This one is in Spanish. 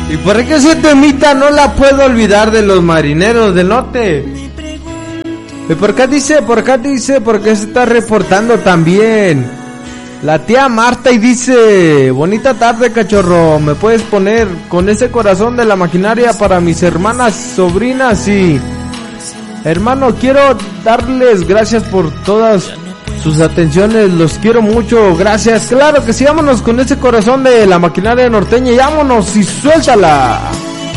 ¿Y por qué ese temita no la puedo olvidar de los marineros del norte? ¿Y por qué dice? ¿Por qué se está reportando también? La tía Marta y dice: bonita tarde, cachorro, ¿me puedes poner con ese corazón de la maquinaria para mis hermanas, sobrinas? Y hermano, quiero darles gracias por todas sus atenciones, los quiero mucho, gracias. Claro que sí, vámonos con ese corazón de la maquinaria norteña y vámonos y suéltala.